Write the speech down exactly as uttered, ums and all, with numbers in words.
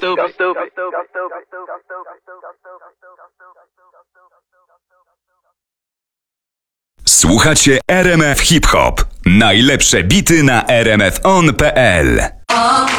Słuchacie R M F Hip Hop. Najlepsze bity na r m f on kropka p l.